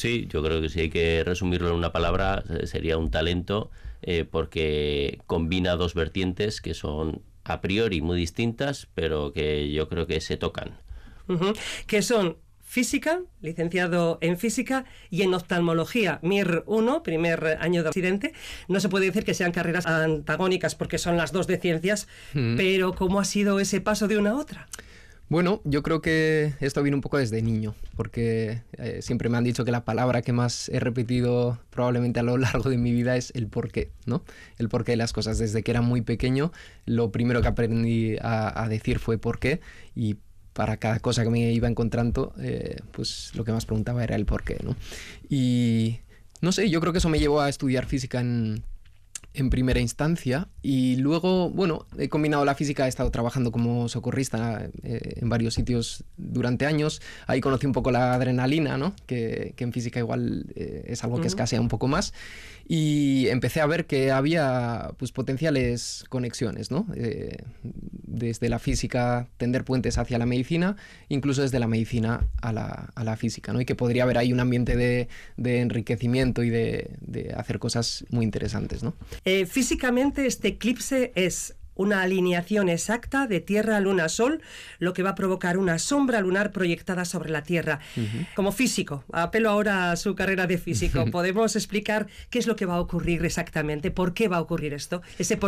Sí, yo creo que si hay que resumirlo en una palabra, sería un talento, porque combina dos vertientes que son a priori muy distintas, pero que yo creo que se tocan. Que son física, licenciado en física, y en oftalmología, MIR 1, primer año de Occidente. No se puede decir que sean carreras antagónicas porque son las dos de ciencias, pero ¿cómo ha sido ese paso de una a otra? Bueno, yo creo que esto viene un poco desde niño, porque siempre me han dicho que la palabra que más he repetido probablemente a lo largo de mi vida es el porqué, ¿no? El porqué de las cosas. Desde que era muy pequeño, lo primero que aprendí a decir fue por qué, y para cada cosa que me iba encontrando, pues lo que más preguntaba era el por qué, ¿no? Y no sé, yo creo que eso me llevó a estudiar física en primera instancia, y luego, bueno, he combinado la física, he estado trabajando como socorrista en varios sitios durante años. Ahí conocí un poco la adrenalina, ¿no? Que en física igual es algo que escasea un poco más, y empecé a ver que había pues potenciales conexiones, ¿no? Desde la física tender puentes hacia la medicina, incluso desde la medicina a la física, ¿no? Y que podría haber ahí un ambiente de enriquecimiento y de hacer cosas muy interesantes, ¿no? Físicamente este eclipse es una alineación exacta de Tierra, Luna, Sol, lo que va a provocar una sombra lunar proyectada sobre la Tierra. Como físico, apelo ahora a su carrera de físico, ¿podemos explicar qué es lo que va a ocurrir exactamente? ¿Por qué va a ocurrir esto? Ese